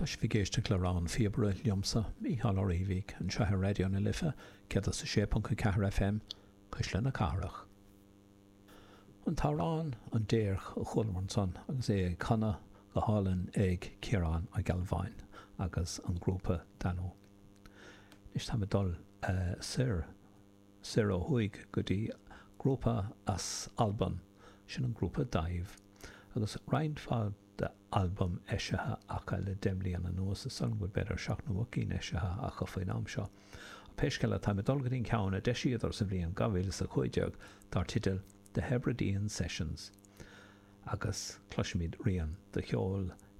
Tá sé vigéiste chlarán fiebre liomsa í halloríhík an seathe radio na lifa ceda sa 6.4 FM cúisle na carach. An tárán an déirch a chulmhan son agus é canna go hálan ag Ciarán a Galbhain agus an grúpa Danó. Nis tá dul sir ó huig go dtí grúpa as Alban sin an grúpa Daibh agus roind fad de album eisithe acha le demlíon an nuas san go beidir seach nó cín eisithe acha faoin am seo. A peisceile tá me dulgadín ceann a deisiadar sa bhríon gabhfuil sa chuideag dar titil The Hebridean Sessions agus cluisimid rian de cheol